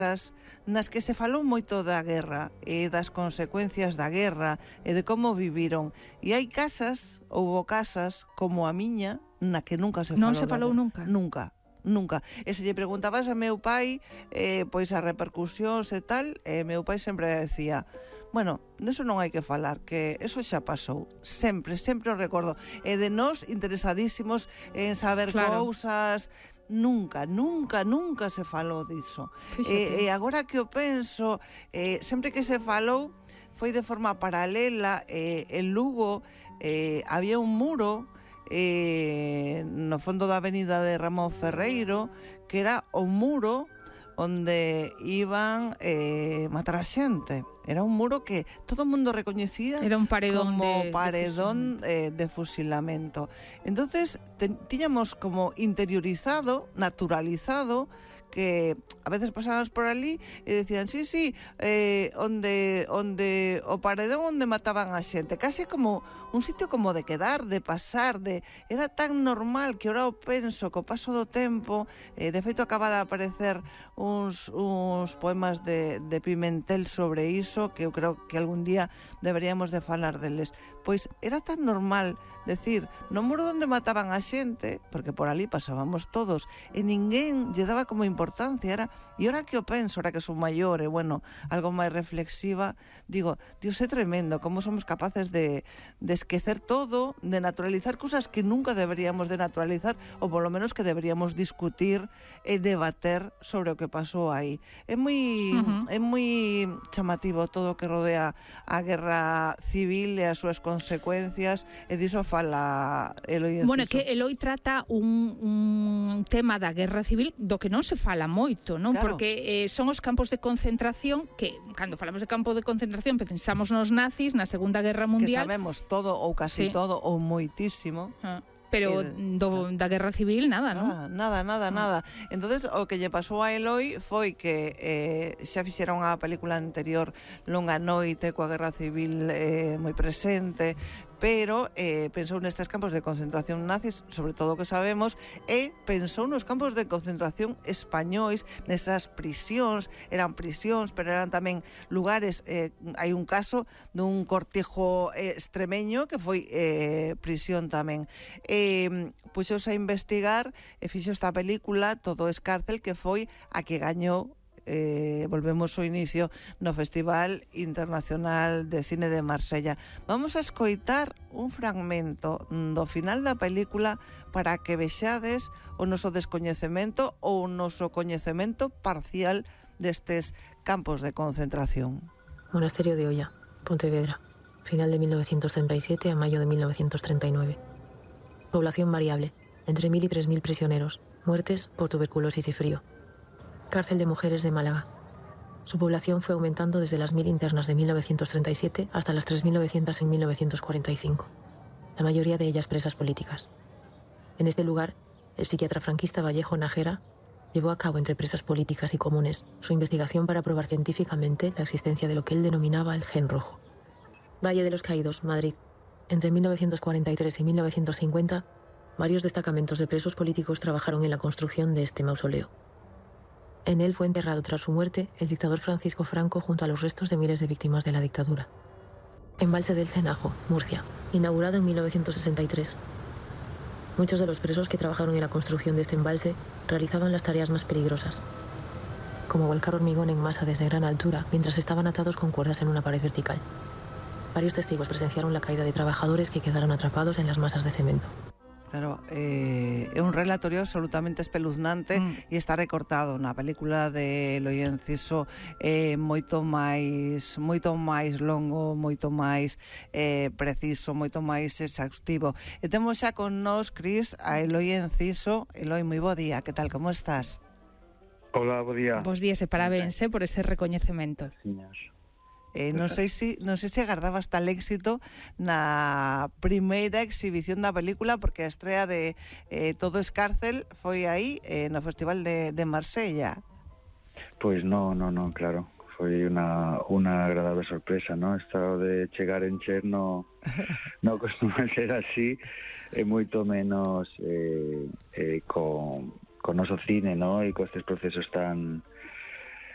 nas que se falou moito da guerra e das consecuencias da guerra e de como viviron. E hai houbo casas como a miña na que nunca se falou. Non se falou nunca? Nunca. E se lle preguntabas a meu pai pois as repercusións e tal, meu pai sempre decía: bueno, deso non hai que falar, que eso xa pasou. Sempre o recordo. E de nós interesadísimos en saber cousas. Nunca se falou diso. E agora que o penso, sempre que se falou foi de forma paralela. En Lugo había un muro no fondo da avenida de Ramón Ferreiro, que era o muro onde iban matar a xente. Era un muro que todo o mundo recoñecía. Era un paredón como paredón de fusilamento. Entonces tiñamos como interiorizado, naturalizado, que a veces pasábamos por ali e decían, sí, onde o paredón onde mataban a xente, case como un sitio como de quedar, de pasar, era tan normal que ora o penso co paso do tempo. De feito acaba de aparecer uns poemas de Pimentel sobre iso, que eu creo que algún día deberíamos de falar deles. Pois era tan normal decir, no muro onde mataban a xente, porque por ali pasábamos todos, e ninguén lle daba como importancia. E ora que o penso, ora que son maior e, bueno, algo máis reflexiva, digo, Dios, é tremendo como somos capaces de esquecer todo, de naturalizar cousas que nunca deberíamos de naturalizar, ou polo menos que deberíamos discutir e debater sobre o que pasou aí. É moi chamativo todo o que rodea a guerra civil e as súas consecuencias, e diso fala Eloi Enciso. Bueno, que Eloi trata un tema da guerra civil do que non se fala moito, non? Claro. Porque son os campos de concentración, que cando falamos de campo de concentración pensamos nos nazis na Segunda Guerra Mundial, que sabemos todo ou casi todo ou moitísimo. Pero da guerra civil nada, non? Nada. Entonces o que lle pasou a Eloi foi que xa fixera unha película anterior, Longa Noite, coa guerra civil moi presente, pero pensou nestes campos de concentración nazis, sobre todo o que sabemos, e pensou nos campos de concentración españois, nesas prisións. Eran prisións, pero eran tamén lugares. Hai un caso dun cortijo extremeño que foi prisión tamén. Puxose a investigar e fixo esta película, Todo es cárcel, que foi a que gañou, volvemos ao inicio, no Festival Internacional de Cine de Marsella. Vamos a escoitar un fragmento do final da película para que vexades o noso descoñecemento ou o noso coñecemento parcial destes campos de concentración. Monasterio de Oia, Pontevedra, final de 1937 a mayo de 1939. Población variable, entre 1.000 y 3.000 prisioneros, muertes por tuberculosis y frío. Cárcel de mujeres de Málaga. Su población fue aumentando desde las 1.000 internas de 1937 hasta las 3.900 en 1945. La mayoría de ellas presas políticas. En este lugar, el psiquiatra franquista Vallejo Nájera llevó a cabo entre presas políticas y comunes su investigación para probar científicamente la existencia de lo que él denominaba el gen rojo. Valle de los Caídos, Madrid. Entre 1943 y 1950, varios destacamentos de presos políticos trabajaron en la construcción de este mausoleo. En él fue enterrado tras su muerte el dictador Francisco Franco junto a los restos de miles de víctimas de la dictadura. Embalse del Cenajo, Murcia, inaugurado en 1963. Muchos de los presos que trabajaron en la construcción de este embalse realizaban las tareas más peligrosas, como volcar hormigón en masa desde gran altura mientras estaban atados con cuerdas en una pared vertical. Varios testigos presenciaron la caída de trabajadores que quedaron atrapados en las masas de cemento. Claro, é un relatorio absolutamente espeluznante e está recortado na película de Eloi Enciso, moito máis longo, moito máis preciso, moito máis exhaustivo. E temos xa con nós, Cris, a Eloi Enciso. Eloi, moi bo día, que tal, como estás? Hola, bo día. Bos días e parabéns por ese recoñecemento. Señor. Non sei se agardabas tal éxito na primeira exhibición da película, porque a estrea de Todo es cárcel foi aí, no Festival de Marsella. Pois non, claro. Foi unha agradable sorpresa, non? Estado de chegar en Cher non costuma ser así, e moito menos con noso cine, non? E con estes procesos tan